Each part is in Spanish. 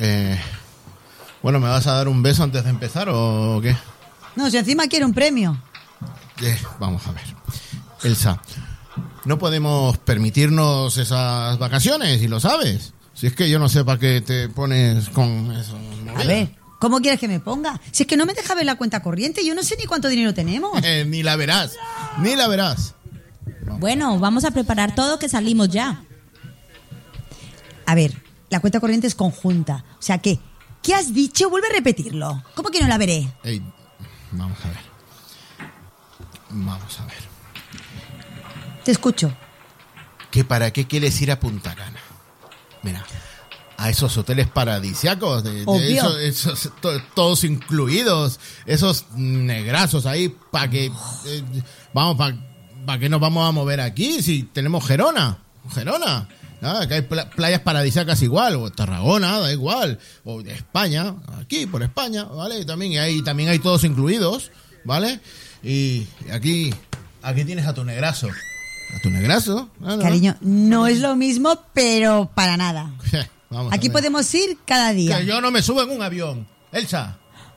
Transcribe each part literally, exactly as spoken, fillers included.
Eh, bueno, ¿me vas a dar un beso antes de empezar o qué? No, si encima quiere un premio. Eh, vamos a ver. Elsa, no podemos permitirnos esas vacaciones, y lo sabes. Si es que yo no sé para qué te pones con eso. A ver, ¿cómo quieres que me ponga? Si es que no me deja ver la cuenta corriente, yo no sé ni cuánto dinero tenemos. Eh, ni la verás, ni la verás. No. Bueno, vamos a preparar todo que salimos ya. A ver, la cuenta corriente es conjunta. O sea, ¿qué? ¿Qué has dicho? Vuelve a repetirlo. ¿Cómo que no la veré? Ey, vamos a ver. Vamos a ver. Te escucho. ¿Que para qué quieres ir a Punta Cana? Mira, a esos hoteles paradisíacos, de, de esos, esos to, todos incluidos, esos negrazos ahí, para que, eh, vamos, para pa que nos vamos a mover aquí si tenemos Gerona, Gerona, ¿no? Que hay pl- playas paradisíacas igual, o Tarragona, da igual, o de España, aquí por España, ¿vale? Y también hay, también hay todos incluidos, ¿vale? Y aquí, aquí tienes a tu negrazo. ¿A tu negrazo? Ah, no. Cariño, no es lo mismo, pero para nada. Vamos Aquí podemos ir cada día. Que yo no me subo en un avión. Elsa.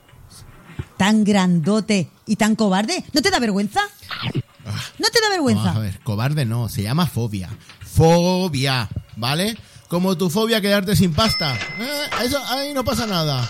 Tan grandote y tan cobarde. ¿No te da vergüenza? ¿No te da vergüenza? Vamos a ver, cobarde no, se llama fobia. Fobia, ¿vale? Como tu fobia a quedarte sin pasta. Eh, eso, ahí no pasa nada.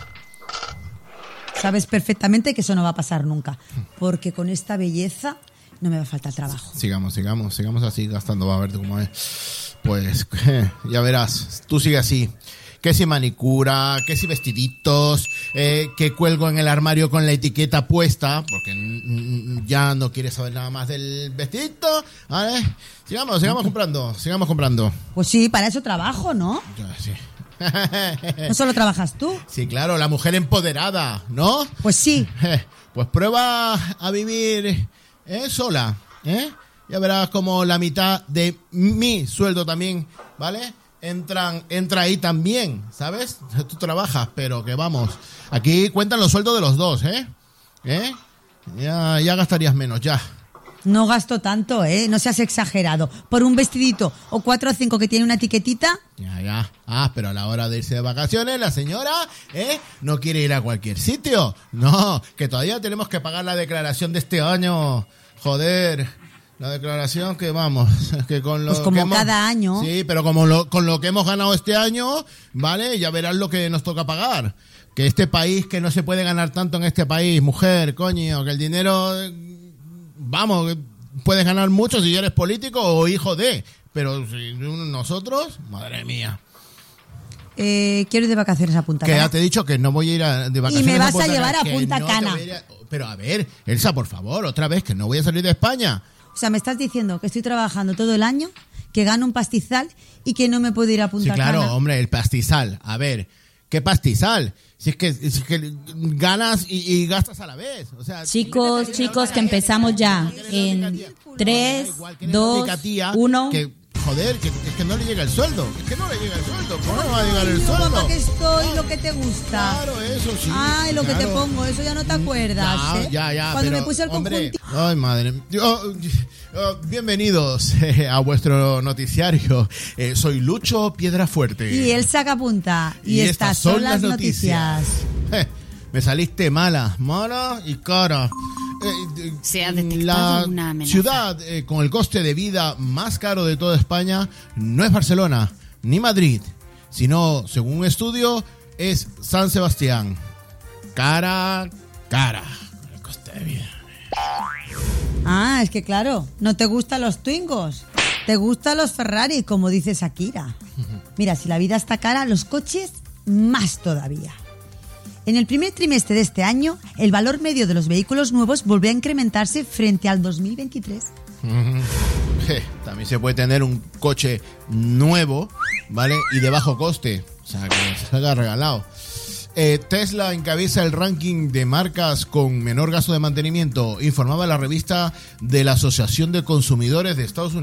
Sabes perfectamente que eso no va a pasar nunca. Porque con esta belleza no me va a faltar trabajo. Sigamos, sigamos, sigamos así gastando, va a ver cómo es. Pues eh, ya verás, tú sigue así. Que si manicura, que si vestiditos, eh, que cuelgo en el armario con la etiqueta puesta, porque mm, ya no quieres saber nada más del vestidito, ¿vale? Sigamos, sigamos comprando, sigamos comprando. Pues sí, para eso trabajo, ¿no? Ya, sí. ¿No solo trabajas tú? Sí, claro, la mujer empoderada, ¿no? Pues sí. Pues prueba a vivir eh, sola, ¿eh? Ya verás como la mitad de mi sueldo también, ¿vale? Entran, entra ahí también, ¿sabes? Tú trabajas, pero que vamos, aquí cuentan los sueldos de los dos, ¿eh? ¿Eh? Ya, ya gastarías menos, ya. No gasto tanto, ¿eh? No seas exagerado. Por un vestidito o cuatro o cinco que tiene una etiquetita. Ya, ya. Ah, pero a la hora de irse de vacaciones, la señora, ¿eh? No quiere ir a cualquier sitio. No, que todavía tenemos que pagar la declaración de este año. Joder, la declaración que vamos, que con lo pues como que hemos, cada año. Sí, pero como lo, con lo que hemos ganado este año, ¿vale? Ya verás lo que nos toca pagar. Que este país, que no se puede ganar tanto en este país, mujer, coño, que el dinero... Vamos, puedes ganar mucho si eres político o hijo de, pero si nosotros, madre mía. Eh, quiero ir de vacaciones a Punta Que Cana. ya te he dicho que no voy a ir a, de vacaciones. Y me vas a, Punta llevar Cana, a Punta no Cana. a ir a, pero a ver, Elsa, por favor, otra vez, que no voy a salir de España. O sea, me estás diciendo que estoy trabajando todo el año, que gano un pastizal y que no me puedo ir a Punta Sí, claro, Cana. hombre, el pastizal. A ver, ¿qué pastizal? Si es que, si es que ganas y, y gastas a la vez. O sea, Chicos, chicos, que empezamos ya. En tres, dos, uno. Que, joder, que, es que no le llega el sueldo. Es que no le llega el sueldo. ¿Cómo no va a llegar el Ay, sueldo? guapa que estoy, lo que te gusta. Claro, eso sí. Ay, lo claro. que te pongo, eso ya no te acuerdas, Ya, ¿eh? ya, ya. Cuando pero, me puse el hombre, conjunto. ay, madre. Oh, oh, bienvenidos eh, a vuestro noticiario. Eh, soy Lucho Piedrafuerte. Y él saca punta. Y, y estas, estas son las noticias. noticias. Eh, me saliste mala, mala y cara. Eh, Se ha detectado la una amenaza. ciudad eh, con el coste de vida más caro de toda España no es Barcelona ni Madrid, sino, según un estudio, es San Sebastián. Cara, cara, el coste de vida. Ah, es que claro, no te gustan los Twingos, te gustan los Ferrari, como dice Shakira. Mira, si la vida está cara, los coches más todavía. En el primer trimestre de este año, el valor medio de los vehículos nuevos volvió a incrementarse frente al dos mil veintitrés. También se puede tener un coche nuevo, ¿vale? Y de bajo coste, o sea, que salga regalado. Eh, Tesla encabeza el ranking de marcas con menor gasto de mantenimiento, informaba la revista de la Asociación de Consumidores de Estados Unidos.